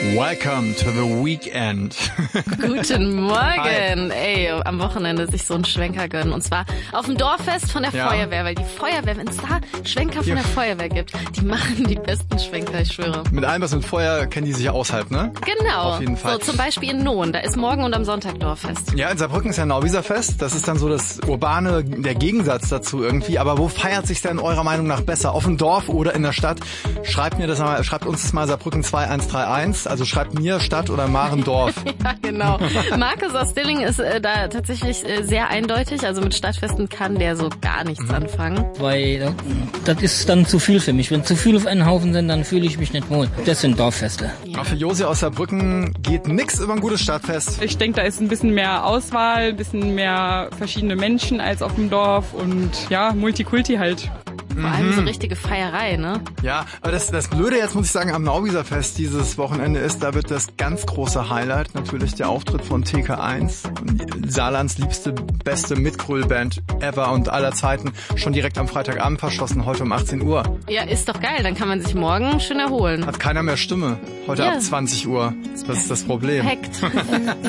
Welcome to the weekend. Guten Morgen. Hi. Ey, am Wochenende sich so einen Schwenker gönnen. Und zwar auf dem Dorffest von der Feuerwehr. Weil die Feuerwehr, wenn es da Schwenker von der Feuerwehr gibt, die machen die besten Schwenker, ich schwöre. Mit allem, was mit Feuer, kennen die sich aus halt, ne? Genau. Auf jeden Fall. So, zum Beispiel in Nohn. Da ist morgen und am Sonntag Dorffest. Ja, in Saarbrücken ist ja Nauwieserfest. Das ist dann so das urbane, der Gegensatz dazu irgendwie. Aber wo feiert sich denn eurer Meinung nach besser? Auf dem Dorf oder in der Stadt? Schreibt uns das mal Saarbrücken 2131. Also schreibt mir Stadt oder Marendorf. Ja, genau. Markus aus Dilling ist da tatsächlich sehr eindeutig. Also mit Stadtfesten kann der so gar nichts anfangen. Weil das ist dann zu viel für mich. Wenn zu viel auf einen Haufen sind, dann fühle ich mich nicht wohl. Das sind Dorffeste. Ja. Für Josi aus Saarbrücken geht nix über ein gutes Stadtfest. Ich denke, da ist ein bisschen mehr Auswahl, ein bisschen mehr verschiedene Menschen als auf dem Dorf und ja, Multikulti halt. Vor allem so richtige Feierei, ne? Ja, aber das Blöde jetzt, muss ich sagen, am Nauwieserfest dieses Wochenende ist, da wird das ganz große Highlight natürlich der Auftritt von TK1, Saarlands liebste, beste Mitgröl-Band ever und aller Zeiten, schon direkt am Freitagabend verschossen, heute um 18 Uhr. Ja, ist doch geil, dann kann man sich morgen schön erholen. Hat keiner mehr Stimme, heute ab 20 Uhr. Das ist das Problem. Perfekt.